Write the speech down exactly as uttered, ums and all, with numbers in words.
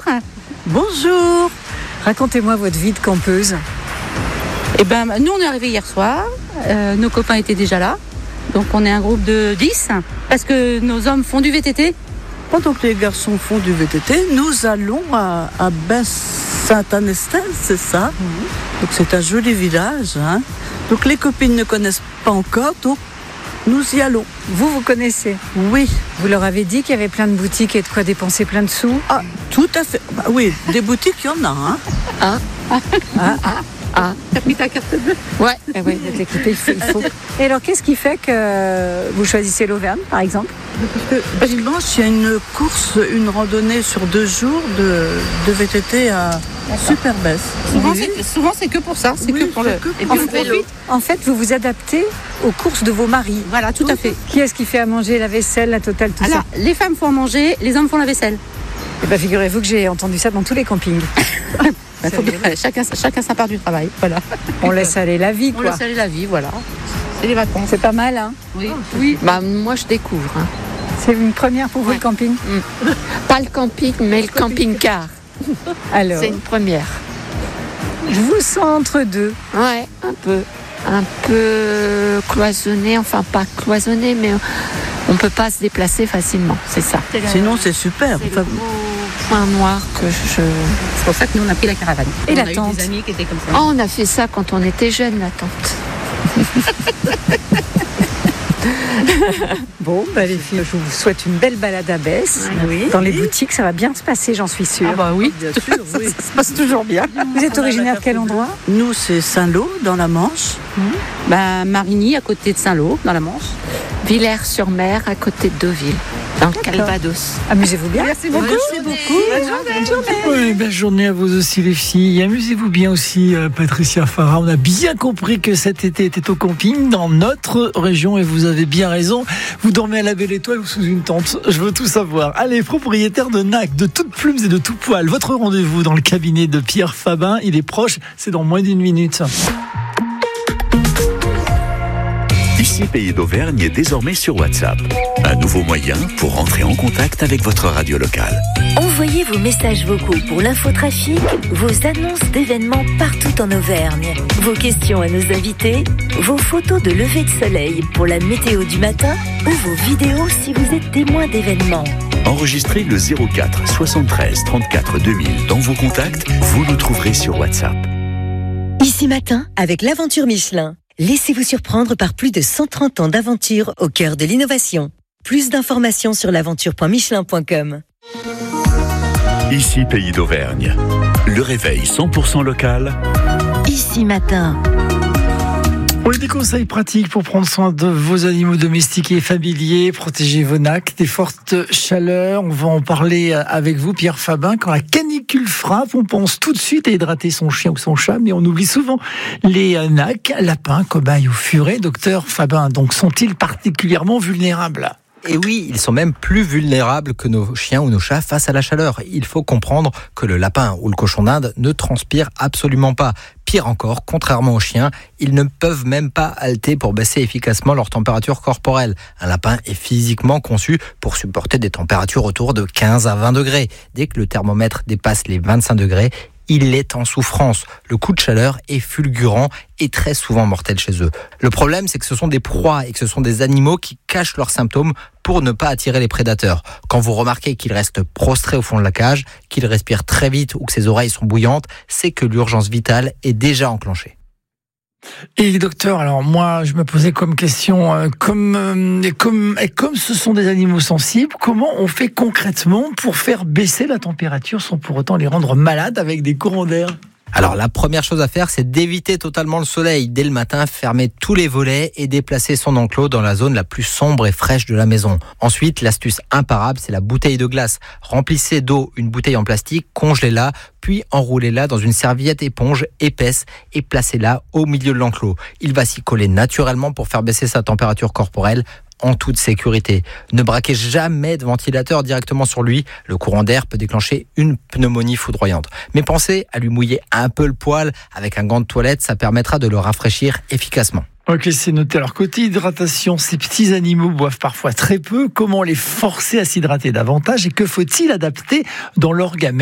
Bonjour. Racontez-moi votre vie de campeuse. Eh ben, nous, on est arrivés hier soir. Euh, nos copains étaient déjà là. Donc, on est un groupe de dix. Parce que nos hommes font du V T T. Pendant que les garçons font du V T T, nous allons à, à Bain-Saint-Anestel, c'est ça. Mmh. Donc, c'est un joli village. Hein. Donc, les copines ne connaissent pas encore. Donc, nous y allons. Vous, vous connaissez ? Oui. Vous leur avez dit qu'il y avait plein de boutiques et de quoi dépenser plein de sous ? Ah, tout à fait. Bah, oui, des boutiques, il y en a. Hein. Ah. Ah. Ah. Ah. Ah. T'as pris ta carte bleue ? Ouais. Eh ouais, d'être équipé, il faut, il faut. Et alors, qu'est-ce qui fait que vous choisissez l'Auvergne, par exemple ? Parce que dimanche, il y a une course, une randonnée sur deux jours de, de V T T à Super-Besse. Souvent, oui. c'est, souvent, c'est que pour ça. C'est oui, que pour c'est le. Que pour et puis, le vélo. En fait, vous vous adaptez aux courses de vos maris. Voilà, tout, tout à fait. Qui est-ce qui fait à manger, la vaisselle, la totale, tout Alors, ça ? Les femmes font à manger, les hommes font la vaisselle. Eh bien, figurez-vous que j'ai entendu ça dans tous les campings. Faut bien, chacun, chacun sa part du travail. Voilà. On laisse aller la vie, quoi. On laisse aller la vie, voilà. C'est les vacances. C'est pas mal, hein ? Oui. oui. Bah, moi, je découvre. Hein. C'est une première pour vous, ouais. Le camping ? mmh. Pas le camping, mais le camping-car. Alors, c'est une première. Je vous sens entre deux. Ouais, un peu. Un peu cloisonné, enfin pas cloisonné, mais on ne peut pas se déplacer facilement, c'est ça. C'est Sinon, c'est super. C'est le gros point noir que je... C'est pour ça que nous, on a pris la caravane. Et on la a tente. eu des amis qui étaient comme ça. Oh, on a fait ça quand on était jeunes, la tente. Bon, bah les filles, je vous souhaite une belle balade à Besse. Oui. Dans les boutiques, ça va bien se passer, j'en suis sûre. Ah bah oui, bien sûr, oui. Ça se passe toujours bien. Vous êtes originaire de quel endroit ? Nous, c'est Saint-Lô, dans la Manche. Mmh. Bah, Marigny, à côté de Saint-Lô, dans la Manche. Villers-sur-Mer, à côté de Deauville, dans le Calvados. Amusez-vous bien. Merci beaucoup. Merci beaucoup. Bonne journée. Bonne journée. Oui, belle journée à vous aussi, les filles. Amusez-vous bien aussi, euh, Patricia Farah. On a bien compris que cet été était au camping dans notre région et vous avez bien raison. Vous dormez à la Belle Étoile ou sous une tente ? Je veux tout savoir. Allez, propriétaire de N A C, de toutes plumes et de tout poil. Votre rendez-vous dans le cabinet de Pierre Fabin, il est proche. C'est dans moins d'une minute. Ici Pays d'Auvergne est désormais sur WhatsApp. Un nouveau moyen pour rentrer en contact avec votre radio locale. Envoyez vos messages vocaux pour l'infotrafic, vos annonces d'événements partout en Auvergne, vos questions à nos invités, vos photos de lever de soleil pour la météo du matin ou vos vidéos si vous êtes témoin d'événements. Enregistrez le zéro quatre soixante-treize trente-quatre deux mille dans vos contacts, vous nous trouverez sur WhatsApp. Ici Matin, avec l'aventure Michelin. Laissez-vous surprendre par plus de cent trente ans d'aventure au cœur de l'innovation. Plus d'informations sur l'aventure point michelin point com. Ici Pays d'Auvergne. Le réveil cent pour cent local. Ici Matin. On a des conseils pratiques pour prendre soin de vos animaux domestiques et familiers, protéger vos N A C des fortes chaleurs. On va en parler avec vous, Pierre Fabin. Quand la canicule frappe, on pense tout de suite à hydrater son chien ou son chat, mais on oublie souvent les N A C, lapins, cobayes ou furets. Docteur Fabin, donc sont-ils particulièrement vulnérables ? Et oui, ils sont même plus vulnérables que nos chiens ou nos chats face à la chaleur. Il faut comprendre que le lapin ou le cochon d'Inde ne transpire absolument pas. Pire encore, contrairement aux chiens, ils ne peuvent même pas halter pour baisser efficacement leur température corporelle. Un lapin est physiquement conçu pour supporter des températures autour de quinze à vingt degrés. Dès que le thermomètre dépasse les vingt-cinq degrés, il est en souffrance. Le coup de chaleur est fulgurant et très souvent mortel chez eux. Le problème, c'est que ce sont des proies et que ce sont des animaux qui cachent leurs symptômes pour ne pas attirer les prédateurs. Quand vous remarquez qu'il reste prostré au fond de la cage, qu'il respire très vite ou que ses oreilles sont bouillantes, c'est que l'urgence vitale est déjà enclenchée. Et docteur, alors moi je me posais comme question, euh, comme, euh, et comme, et comme ce sont des animaux sensibles, comment on fait concrètement pour faire baisser la température sans pour autant les rendre malades avec des courants d'air ? Alors la première chose à faire, c'est d'éviter totalement le soleil. Dès le matin, fermer tous les volets et déplacer son enclos dans la zone la plus sombre et fraîche de la maison. Ensuite, l'astuce imparable, c'est la bouteille de glace. Remplissez d'eau une bouteille en plastique, congelez-la, puis enroulez-la dans une serviette éponge épaisse et placez-la au milieu de l'enclos. Il va s'y coller naturellement pour faire baisser sa température corporelle en toute sécurité. Ne braquez jamais de ventilateur directement sur lui. Le courant d'air peut déclencher une pneumonie foudroyante. Mais pensez à lui mouiller un peu le poil avec un gant de toilette, ça permettra de le rafraîchir efficacement. Ok, c'est noté. Alors, côté hydratation, ces petits animaux boivent parfois très peu. Comment les forcer à s'hydrater davantage et que faut-il adapter dans leur gamelle ?